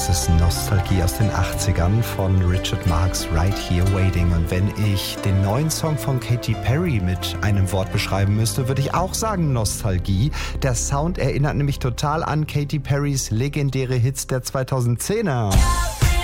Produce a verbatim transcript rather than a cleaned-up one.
ist Nostalgie aus den achtzigern von Richard Marx, Right Here Waiting. Und wenn ich den neuen Song von Katy Perry mit einem Wort beschreiben müsste, würde ich auch sagen Nostalgie. Der Sound erinnert nämlich total an Katy Perrys legendäre Hits der zweitausendzehner.